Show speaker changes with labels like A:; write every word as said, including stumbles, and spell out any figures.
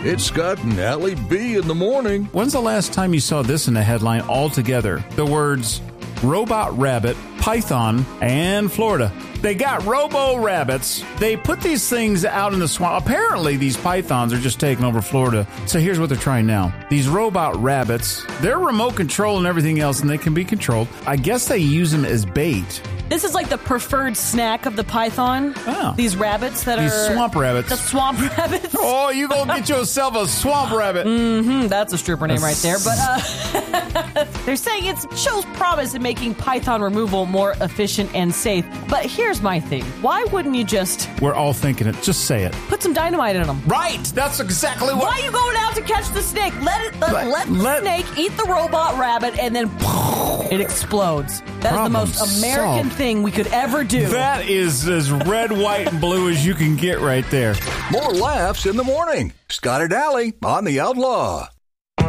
A: It's Scott and Allie B in the morning.
B: When's the last time you saw this in a headline altogether? The words robot rabbit, python, and Florida. They got robo-rabbits. They put these things out in the swamp. Apparently, these pythons are just taking over Florida. So here's what they're trying now. These robot rabbits, they're remote control and everything else, and they can be controlled. I guess they use them as bait.
C: This is like the preferred snack of the python.
B: Oh.
C: These rabbits that
B: These
C: are...
B: These swamp rabbits.
C: The swamp rabbits.
B: Oh, you go get yourself a swamp rabbit.
C: Mm-hmm. That's a stripper name right there. But uh, they're saying it shows promise in making python removal more efficient and safe. But here's my thing. Why wouldn't you just...
B: We're all thinking it. Just say it.
C: Put some dynamite in them.
B: Right. That's exactly what...
C: Why are you going out to catch the snake? Let it. Let,
B: let,
C: let the
B: let,
C: snake eat the robot rabbit and then it explodes. That is the most American
B: solved.
C: thing we could ever do.
B: That is as red, white, and blue as you can get right there.
A: More laughs in the morning. Scott and Allie on The Outlaw.